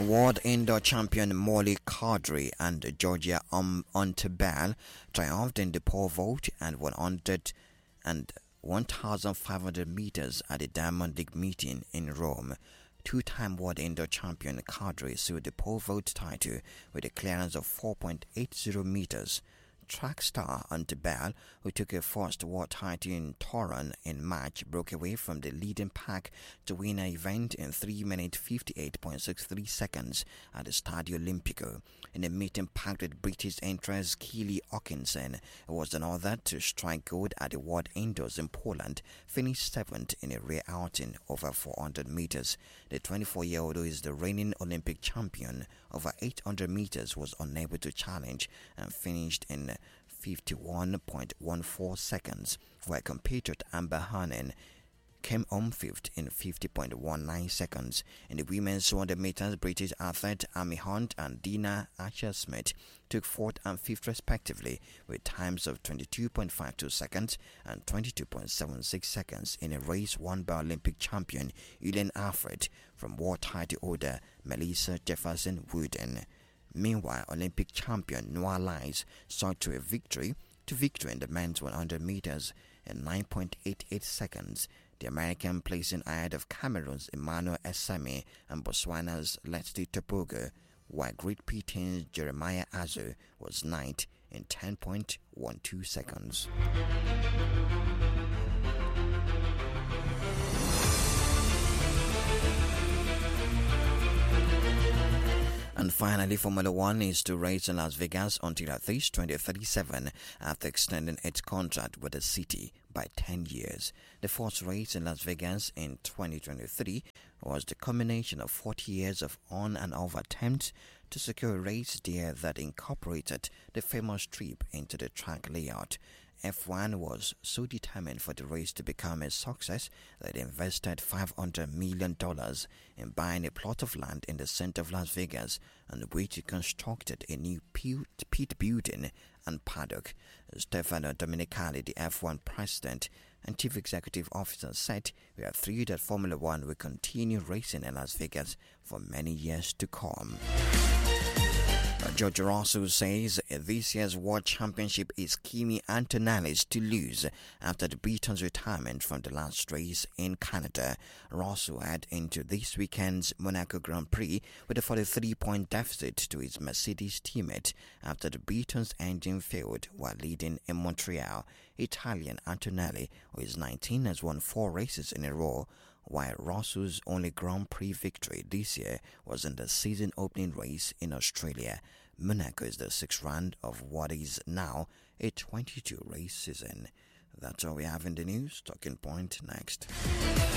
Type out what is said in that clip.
World Indoor Champion Molly Kadri and Georgia Ontebel triumphed in the pole vault and 100 and 1,500 meters at the Diamond League meeting in Rome. Two-time World Indoor Champion Kadri sealed the pole vault title with a clearance of 4.80 meters. Track star Ontebel, who took her first world title in Turin in March, broke away from the leading pack to win an event in 3 minutes 58.63 seconds at the Stadio Olimpico. In a meeting packed with British entrants Keely Hawkinson, who was another to strike gold at the World Indoors in Poland, finished 7th in a rare outing over 400 meters. The 24-year-old, who is the reigning Olympic champion over 800 meters, was unable to challenge and finished in 51.14 seconds, while compatriot Amber Harnen came home fifth in 50.19 seconds. In the women's 200 meters, British athlete Amy Hunt and Dina Asher-Smith took 4th and 5th respectively, with times of 22.52 seconds and 22.76 seconds in a race won by Olympic champion Elaine Alfred from world title holder Melissa Jefferson Wooden. Meanwhile, Olympic champion Noah Lyles sought to victory in the men's 100 meters in 9.88 seconds. The American placing ahead of Cameroon's Emmanuel Esame and Botswana's Leslie Topogo, while Great Britain's Jeremiah Azu was 9th in 10.12 seconds. And finally, Formula One is to race in Las Vegas until at least 2037 after extending its contract with the city by 10 years. The first race in Las Vegas in 2023 was the culmination of 40 years of on and off attempts to secure a race there that incorporated the famous strip into the track layout. F1 was so determined for the race to become a success that they invested $500 million in buying a plot of land in the center of Las Vegas, on which it constructed a new pit building and paddock. Stefano Domenicali, the F1 president and chief executive officer, said, "We are thrilled that Formula One will continue racing in Las Vegas for many years to come." George Russell says this year's World Championship is Kimi Antonelli's to lose after the Britain's retirement from the last race in Canada. Russell head into this weekend's Monaco Grand Prix with a 43-point deficit to his Mercedes teammate after the Britain's engine failed while leading in Montreal. Italian Antonelli, who is 19, has won 4 races in a row, while Russell's only Grand Prix victory this year was in the season opening race in Australia. Monaco is the 6th round of what is now a 22-race season. That's all we have in the news. Talking Point next.